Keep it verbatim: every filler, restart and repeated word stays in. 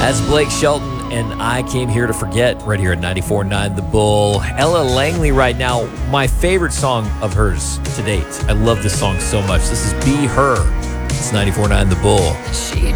That's Blake Shelton and I Came Here to Forget right here at ninety-four point nine The Bull. Ella Langley right now, my favorite song of hers to date. I love this song so much. This is Be Her. It's ninety-four point nine The Bull. She